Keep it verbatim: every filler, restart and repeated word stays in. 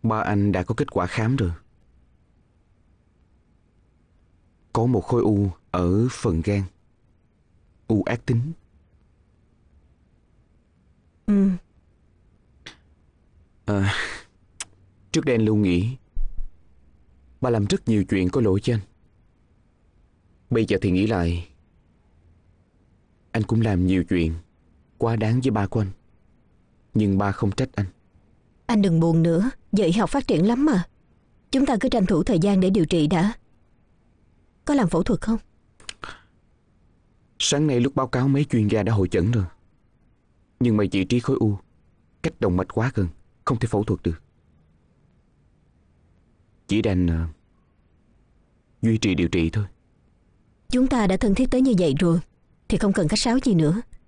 Ba anh đã có kết quả khám rồi. Có một khối u ở phần gan. U ác tính. Ừ. À, trước đây anh luôn nghĩ ba làm rất nhiều chuyện có lỗi cho anh. Bây giờ thì nghĩ lại, anh cũng làm nhiều chuyện quá đáng với ba của anh. Nhưng ba không trách anh. Anh đừng buồn nữa, giờ y học phát triển lắm mà. Chúng ta cứ tranh thủ thời gian để điều trị đã. Có làm phẫu thuật không? Sáng nay lúc báo cáo mấy chuyên gia đã hội chẩn rồi. Nhưng mà vị trí khối u cách động mạch quá gần, không thể phẫu thuật được. Chỉ đành uh, duy trì điều trị thôi. Chúng ta đã thân thiết tới như vậy rồi thì không cần khách sáo gì nữa.